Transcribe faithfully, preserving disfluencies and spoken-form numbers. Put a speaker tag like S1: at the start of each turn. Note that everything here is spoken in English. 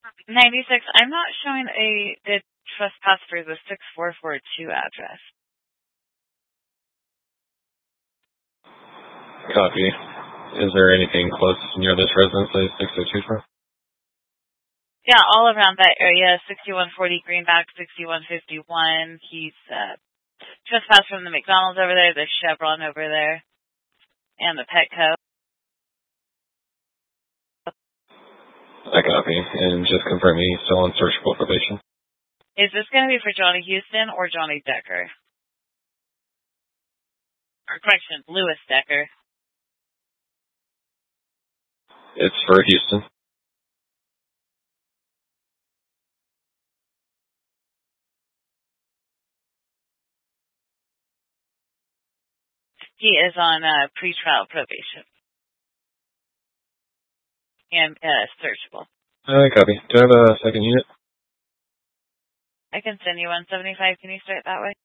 S1: ninety-six, I'm not showing a the trespass for the six four four two address.
S2: Copy. Is there anything close near this residence that is six oh two from?
S1: Yeah, all around that area, sixty-one forty Greenback, sixty-one fifty-one. He's uh, trespassed from the McDonald's over there, the Chevron over there, and the Petco.
S2: I copy. And just confirm he's still on searchable probation.
S1: Is this going to be for Johnny Houston or Johnny Decker? Or correction, Lewis Decker.
S2: It's for Houston.
S1: He is on uh, pretrial probation. And uh, searchable.
S2: I copy. Do I have a second unit?
S1: I can send you one seventy-five. Can you start that way?